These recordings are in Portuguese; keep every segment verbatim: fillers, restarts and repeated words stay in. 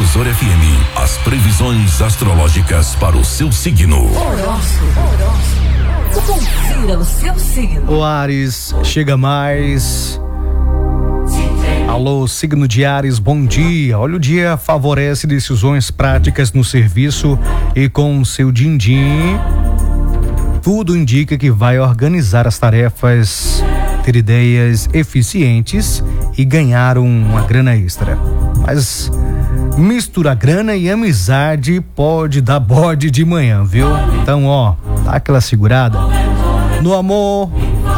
Difusor F M, as previsões astrológicas para o seu signo. Horóscopo. Horóscopo. Confira o seu signo. O Áries, chega mais. Alô, signo de Áries, bom dia. Olha, o dia favorece decisões práticas no serviço e com o seu din-din, tudo indica que vai organizar as tarefas, ter ideias eficientes e ganhar uma grana extra. Mas misturar grana e amizade pode dar bode de manhã, viu? Então, ó, dá aquela segurada. No amor,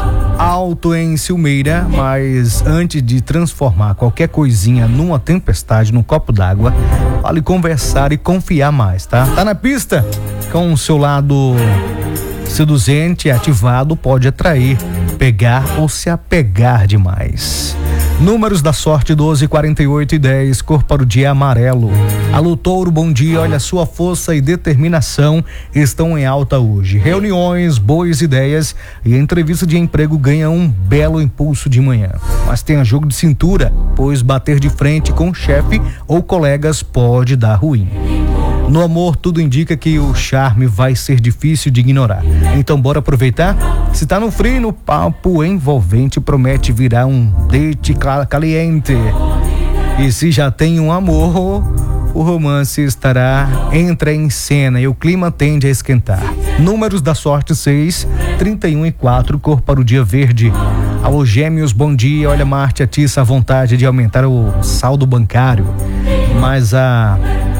alto em ciumeira, mas antes de transformar qualquer coisinha numa tempestade, num copo d'água, vale conversar e confiar mais, tá? Tá na pista? Com o seu lado seduzente ativado, pode atrair, pegar ou se apegar demais. Números da sorte: doze, quarenta e oito e dez, cor para o dia amarelo. Alô, Touro, bom dia. Olha, sua força e determinação estão em alta hoje. Reuniões, boas ideias e a entrevista de emprego ganha um belo impulso de manhã. Mas tenha jogo de cintura, pois bater de frente com o chefe ou colegas pode dar ruim. No amor, tudo indica que o charme vai ser difícil de ignorar. Então, bora aproveitar? Se tá no frio, no papo envolvente promete virar um date caliente. E se já tem um amor, o romance estará entra em cena e o clima tende a esquentar. Números da sorte: seis, trinta e um e quatro, cor para o dia verde. Alô, Gêmeos, bom dia. Olha, Marte atiça a vontade de aumentar o saldo bancário, mas a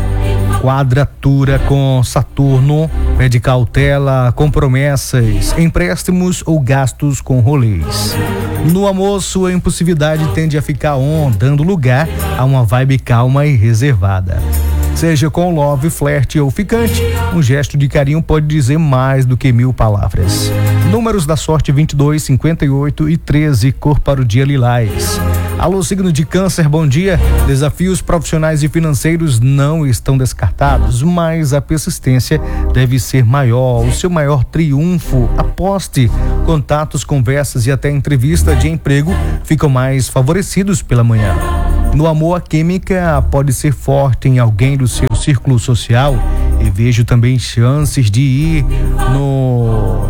quadratura com Saturno pede cautela com promessas, empréstimos ou gastos com rolês. No amor, sua impulsividade tende a ficar on, dando lugar a uma vibe calma e reservada. Seja com love, flerte ou ficante, um gesto de carinho pode dizer mais do que mil palavras. Números da sorte: vinte e dois, cinquenta e oito e treze, cor para o dia lilás. Alô, signo de Câncer, bom dia. Desafios profissionais e financeiros não estão descartados, mas a persistência deve ser maior. O seu maior triunfo: aposte. Contatos, conversas e até entrevista de emprego ficam mais favorecidos pela manhã. No amor, a química pode ser forte em alguém do seu círculo social e vejo também chances de ir no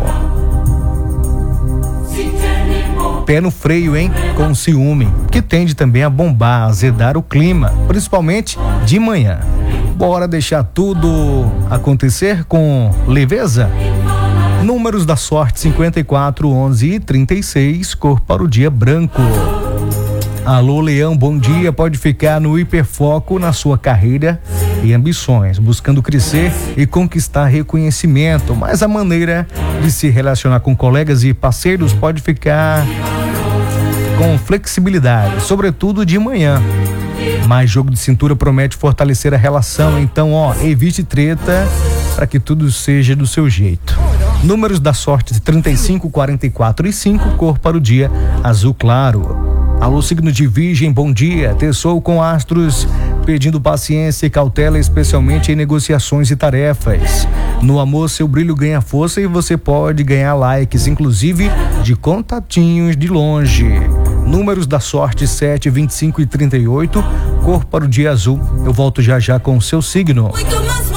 pé no freio, hein? Com ciúme, que tende também a bombar, azedar o clima, principalmente de manhã. Bora deixar tudo acontecer com leveza? Números da sorte: cinquenta e quatro, onze e trinta e seis, cor para o dia branco. Alô, Leão, bom dia. Pode ficar no hiperfoco na sua carreira e ambições, buscando crescer e conquistar reconhecimento, mas a maneira de se relacionar com colegas e parceiros pode ficar com flexibilidade, sobretudo de manhã. Mas jogo de cintura promete fortalecer a relação, então, ó, evite treta para que tudo seja do seu jeito. Números da sorte: trinta e cinco, quarenta e quatro e cinco, cor para o dia azul claro. Alô, signo de Virgem, bom dia. Terçou com astros pedindo paciência e cautela, especialmente em negociações e tarefas. No amor, seu brilho ganha força e você pode ganhar likes, inclusive de contatinhos de longe. Números da sorte: sete, vinte e cinco e trinta e oito, cor para o dia azul. Eu volto já já com o seu signo.